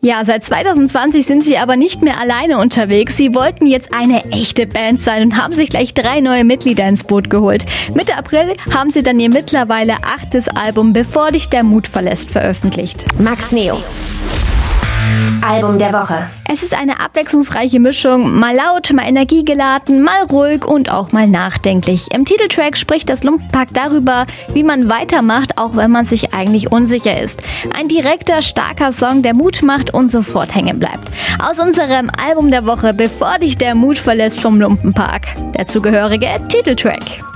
Ja, seit 2020 sind sie aber nicht mehr alleine unterwegs. Sie wollten jetzt eine echte Band sein und haben sich gleich 3 neue Mitglieder ins Boot geholt. Mitte April haben sie dann ihr mittlerweile 8. Album Bevor dich der Mut verlässt veröffentlicht. Max Neo. Album der Woche. Es ist eine abwechslungsreiche Mischung, mal laut, mal energiegeladen, mal ruhig und auch mal nachdenklich. Im Titeltrack spricht das Lumpenpack darüber, wie man weitermacht, auch wenn man sich eigentlich unsicher ist. Ein direkter, starker Song, der Mut macht und sofort hängen bleibt. Aus unserem Album der Woche, Bevor dich der Mut verlässt vom Lumpenpack. Der zugehörige Titeltrack.